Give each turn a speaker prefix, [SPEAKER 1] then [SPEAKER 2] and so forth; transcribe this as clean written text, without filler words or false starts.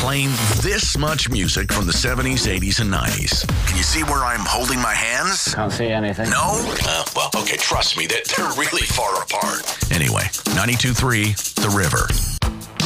[SPEAKER 1] playing this much music from the 70s, 80s, and 90s. Can you see where I'm holding my hands?
[SPEAKER 2] Can't see anything.
[SPEAKER 1] No? Well, okay, trust me, they're really far apart. Anyway, 92.3, The River.